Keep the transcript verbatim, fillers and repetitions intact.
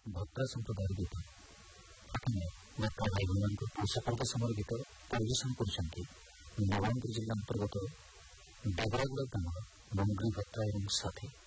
ଭଟ୍ରା ସମ୍ପ୍ରଦାୟର ଗୀତ। ପ୍ରଥମେ ଭଟ୍ରା ଭାଇ ଭଉଣୀଙ୍କୁ ପୋଷାକ ସମର ଗୀତ ପରିବେଷଣ କରୁଛନ୍ତି ନବରଙ୍ଗପୁର ଜିଲ୍ଲା ଅନ୍ତର୍ଗତ ଡେବରାଗୁଡ଼ା ଗ୍ରାମର ମଙ୍ଗଳି ଭଟ୍ରା ଏବଂ ସାଥୀ।